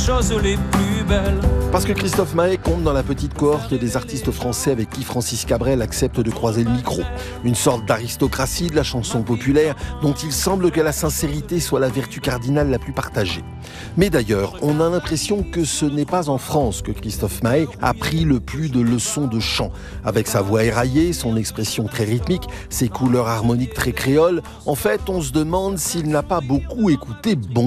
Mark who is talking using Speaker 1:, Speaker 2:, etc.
Speaker 1: choses les plus belles.
Speaker 2: Parce que Christophe Maé compte dans la petite cohorte des artistes français avec qui Francis Cabrel accepte de croiser le micro. Une sorte d'aristocratie de la chanson populaire dont il semble que la sincérité soit la vertu cardinale la plus partagée. Mais d'ailleurs, on a l'impression que ce n'est pas en France que Christophe Maé a pris le plus de leçons de chant. Avec sa voix éraillée, son expression très rythmique, ses couleurs harmoniques très créoles, en fait, on se demande s'il n'a pas beaucoup écouté Bon